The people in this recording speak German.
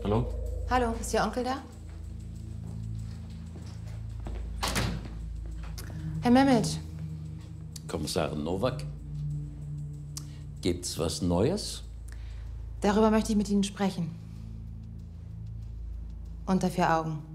Hallo? Hallo, ist Ihr Onkel da? Herr Mehmet. Kommissarin Nowak? Gibt's was Neues? Darüber möchte ich mit Ihnen sprechen. Unter 4 Augen.